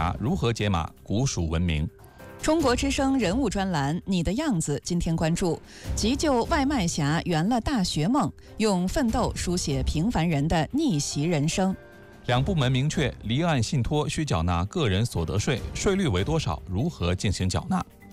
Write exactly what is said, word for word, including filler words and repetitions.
侠如何解码古蜀文明。 中国之声人物专栏《你的样子》，今天关注急救外卖侠圆了大学梦，用奋斗书写平凡人的逆袭人生。 两部门明确，离岸信托需缴纳个人所得税，税率为多少？如何进行缴纳？